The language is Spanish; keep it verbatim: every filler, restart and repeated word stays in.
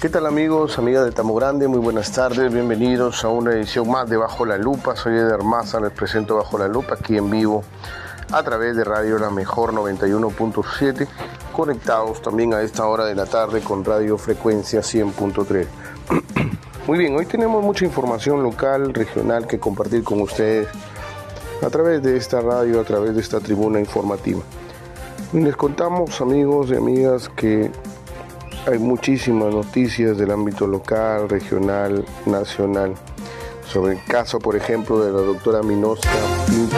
¿Qué tal amigos, amigas de Tamo Grande? Muy buenas tardes, bienvenidos a una edición más de Bajo la Lupa. Soy Eder Maza, les presento Bajo la Lupa aquí en vivo a través de Radio La Mejor noventa y uno punto siete, conectados también a esta hora de la tarde con Radio Frecuencia cien punto tres. Muy bien, hoy tenemos mucha información local, regional que compartir con ustedes a través de esta radio, a través de esta tribuna informativa. Y les contamos, amigos y amigas, que hay muchísimas noticias del ámbito local, regional, nacional, sobre el caso, por ejemplo, de la doctora Minoska Pinto.